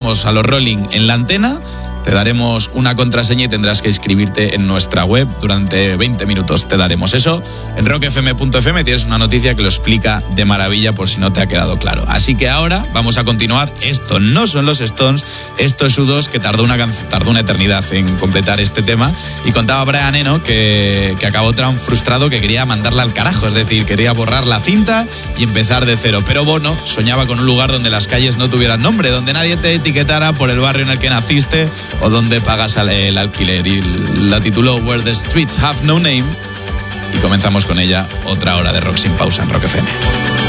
escuchamos a los Rolling en la antena. Te daremos una contraseña y tendrás que inscribirte en nuestra web. Durante 20 minutos te daremos eso. En rockfm.fm tienes una noticia que lo explica de maravilla por si no te ha quedado claro. Así que ahora vamos a continuar. Esto no son los Stones, esto es U2, que tardó una eternidad en completar este tema. Y contaba Brian Eno que acabó tan frustrado que quería mandarla al carajo. Es decir, quería borrar la cinta y empezar de cero. Pero Bono soñaba con un lugar donde las calles no tuvieran nombre, donde nadie te etiquetara por el barrio en el que naciste o donde pagas el alquiler, y la tituló Where the Streets Have No Name, y comenzamos con ella otra hora de rock sin pausa en Rock FM.